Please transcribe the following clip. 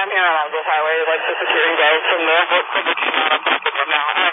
I'm here on Oswald Highway. Like to secure and go from there. We're now.